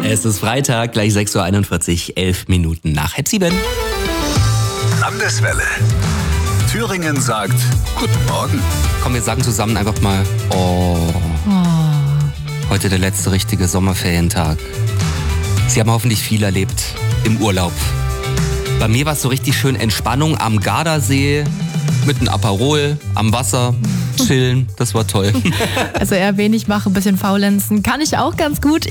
Es ist Freitag, gleich 6.41 Uhr, 11 Minuten nach 7. Landeswelle. Thüringen sagt Guten Morgen. Komm, wir sagen zusammen einfach mal, heute der letzte richtige Sommerferientag. Sie haben hoffentlich viel erlebt im Urlaub. Bei mir war es so richtig schön Entspannung am Gardasee mit einem Aperol am Wasser. Chillen, das war toll. Also eher wenig machen, ein bisschen faulenzen. Kann ich auch ganz gut.